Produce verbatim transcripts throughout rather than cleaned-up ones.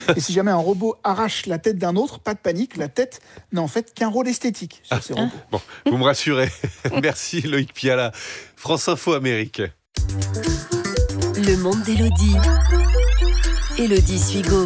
Et si jamais un robot arrache la tête d'un autre, pas de panique, la tête n'a en fait qu'un rôle esthétique sur ces robots. Bon, vous me rassurez. Merci Loïc Piala. France Info Amérique. Le monde d'Élodie. Élodie Suigo.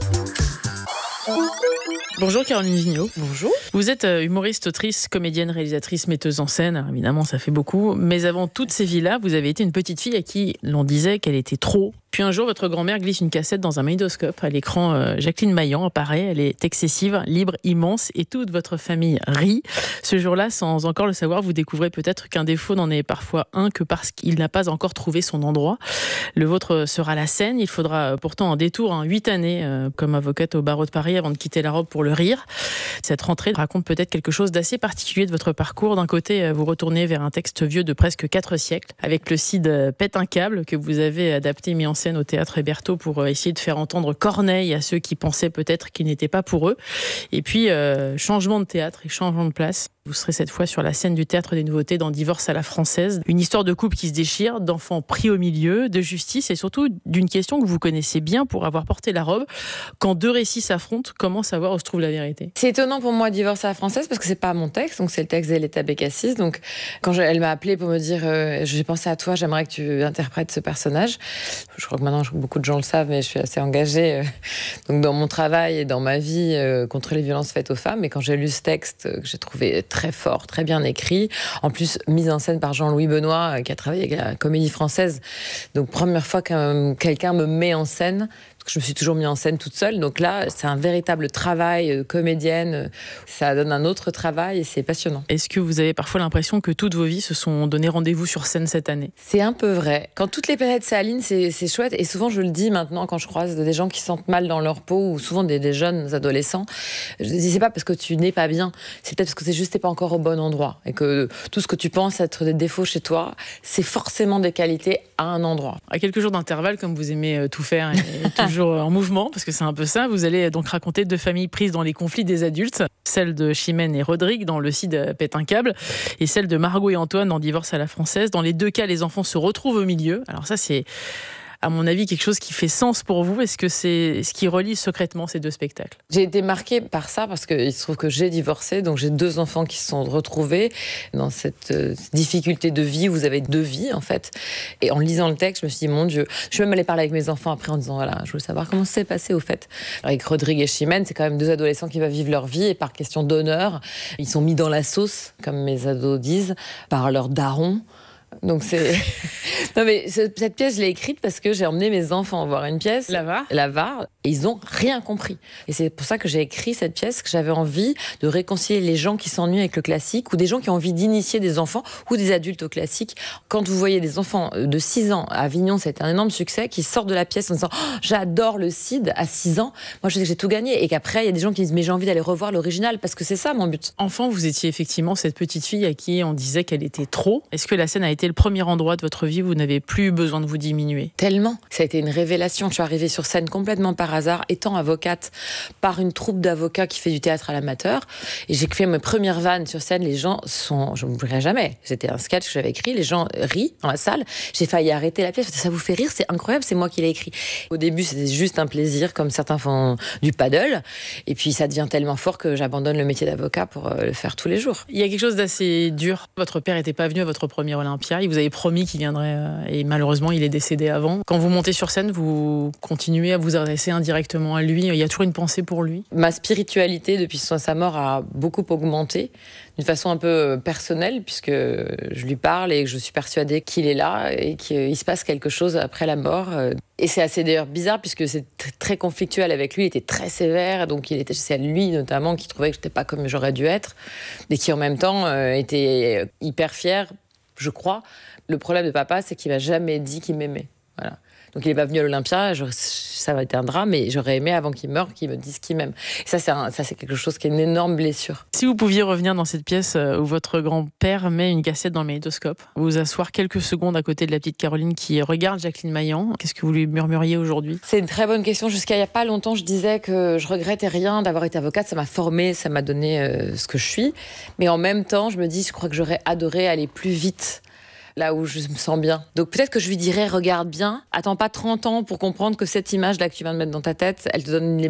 Bonjour Caroline Vigneault. Bonjour. Vous êtes humoriste, autrice, comédienne, réalisatrice, metteuse en scène. Alors évidemment, ça fait beaucoup. Mais avant toutes ces vies-là, vous avez été une petite fille à qui l'on disait qu'elle était trop. Puis un jour, votre grand-mère glisse une cassette dans un magnétoscope. À l'écran, euh, Jacqueline Maillan apparaît. Elle est excessive, libre, immense. Et toute votre famille rit. Ce jour-là, sans encore le savoir, vous découvrez peut-être qu'un défaut n'en est parfois un que parce qu'il n'a pas encore trouvé son endroit. Le vôtre sera la scène. Il faudra pourtant un détour, hein, huit années euh, comme avocate au barreau de Paris avant de quitter la robe pour le rire. Cette rentrée raconte peut-être quelque chose d'assez particulier de votre parcours. D'un côté, vous retournez vers un texte vieux de presque quatre siècles, avec le Cid pète un câble que vous avez adapté, mis en scène au Théâtre Hébertot pour essayer de faire entendre Corneille à ceux qui pensaient peut-être qu'il n'était pas pour eux. Et puis, euh, changement de théâtre et changement de place. Vous serez cette fois sur la scène du Théâtre des Nouveautés dans Divorce à la française. Une histoire de couple qui se déchire, d'enfants pris au milieu, de justice et surtout d'une question que vous connaissez bien pour avoir porté la robe. Quand deux récits s'affrontent, comment savoir où se trouve la vérité ? C'est étonnant pour moi, Divorce à la française, parce que c'est pas mon texte, donc c'est le texte d'Eletta Bécassis. Donc quand je, elle m'a appelée pour me dire euh, j'ai pensé à toi, j'aimerais que tu interprètes ce personnage. Je crois que maintenant beaucoup de gens le savent, mais je suis assez engagée euh, donc dans mon travail et dans ma vie euh, contre les violences faites aux femmes. Et quand j'ai lu ce texte, euh, que j'ai trouvé très fort, très bien écrit, en plus mise en scène par Jean-Louis Benoît, euh, qui a travaillé avec la Comédie Française. Donc première fois que quelqu'un me met en scène. Je me suis toujours mis en scène toute seule, donc là, c'est un véritable travail euh, comédienne. Ça donne un autre travail et c'est passionnant. Est-ce que vous avez parfois l'impression que toutes vos vies se sont donné rendez-vous sur scène cette année ? C'est un peu vrai. Quand toutes les planètes s'alignent, c'est, c'est chouette. Et souvent, je le dis maintenant quand je croise des gens qui se sentent mal dans leur peau, ou souvent des, des jeunes adolescents, je dis c'est pas parce que tu n'es pas bien, c'est peut-être parce que c'est juste t'es pas encore au bon endroit. Et que tout ce que tu penses être des défauts chez toi, c'est forcément des qualités à un endroit. À quelques jours d'intervalle, comme vous aimez tout faire et toujours en mouvement, parce que c'est un peu ça, vous allez donc raconter deux familles prises dans les conflits des adultes, celle de Chimène et Rodrigue dans Le Cid pète un câble, et celle de Margot et Antoine dans Divorce à la française. Dans les deux cas, les enfants se retrouvent au milieu. Alors ça, c'est à mon avis, quelque chose qui fait sens pour vous. Est-ce que c'est ce qui relie secrètement ces deux spectacles ? J'ai été marquée par ça parce qu'il se trouve que j'ai divorcé, donc j'ai deux enfants qui se sont retrouvés dans cette euh, difficulté de vie. Vous avez deux vies, en fait. Et en lisant le texte, je me suis dit, mon Dieu, je suis même allée parler avec mes enfants après en disant, voilà, je veux savoir comment ça s'est passé, au fait. Avec Rodrigue et Chimène, c'est quand même deux adolescents qui vont vivre leur vie et par question d'honneur, ils sont mis dans la sauce, comme mes ados disent, par leur daron. Donc c'est... non mais cette pièce, je l'ai écrite parce que j'ai emmené mes enfants voir une pièce. La V A R. La V A R. Et ils n'ont rien compris. Et c'est pour ça que j'ai écrit cette pièce, que j'avais envie de réconcilier les gens qui s'ennuient avec le classique ou des gens qui ont envie d'initier des enfants ou des adultes au classique. Quand vous voyez des enfants de six ans à Avignon, c'est un énorme succès, qui sortent de la pièce en disant oh, « j'adore le Cid à six ans », moi je sais que j'ai tout gagné. Et qu'après, il y a des gens qui disent « mais j'ai envie d'aller revoir l'original » parce que c'est ça mon but. Enfant, vous étiez effectivement cette petite fille à qui on disait qu'elle était trop. Est-ce que la scène a été le premier endroit de votre vie où vous n'avez plus besoin de vous diminuer ? Tellement. Ça a été une révélation. Je suis arrivée sur scène complètement par hasard, étant avocate, par une troupe d'avocats qui fait du théâtre à l'amateur. Et j'ai fait mes premières vannes sur scène. Les gens sont... Je ne m'oublierai jamais. C'était un sketch que j'avais écrit. Les gens rient dans la salle. J'ai failli arrêter la pièce. Ça vous fait rire ? C'est incroyable. C'est moi qui l'ai écrit. Au début, c'était juste un plaisir, comme certains font du paddle. Et puis, ça devient tellement fort que j'abandonne le métier d'avocat pour le faire tous les jours. Il y a quelque chose d'assez dur. Votre père n'était pas venu à votre premier Olympia. Il vous avait promis qu'il viendrait et malheureusement, il est décédé avant. Quand vous montez sur scène, vous continuez à vous adresser indirectement à lui. Il y a toujours une pensée pour lui. Ma spiritualité, depuis sa mort, a beaucoup augmenté d'une façon un peu personnelle, puisque je lui parle et que je suis persuadée qu'il est là et qu'il se passe quelque chose après la mort. Et c'est assez d'ailleurs bizarre, puisque c'est très conflictuel avec lui. Il était très sévère, donc il était, c'est lui notamment qui trouvait que je n'étais pas comme j'aurais dû être, et qui en même temps euh, était hyper fier, je crois. Le problème de papa, c'est qu'il m'a jamais dit qu'il m'aimait. Voilà. Donc il n'est pas venu à l'Olympia, je, ça va être un drame, mais j'aurais aimé avant qu'il meure qu'il me dise qu'il m'aime. Et ça c'est, un, ça, c'est quelque chose qui est une énorme blessure. Si vous pouviez revenir dans cette pièce où votre grand-père met une cassette dans le magnétoscope, vous asseoir quelques secondes à côté de la petite Caroline qui regarde Jacqueline Maillan, qu'est-ce que vous lui murmuriez aujourd'hui ? C'est une très bonne question. Jusqu'à il n'y a pas longtemps, je disais que je regrettais rien d'avoir été avocate. Ça m'a formée, ça m'a donné euh, ce que je suis. Mais en même temps, je me dis, je crois que j'aurais adoré aller plus vite. Là où je me sens bien. Donc peut-être que je lui dirais, regarde bien, attends pas trente ans pour comprendre que cette image-là que tu viens de mettre dans ta tête, elle te donne une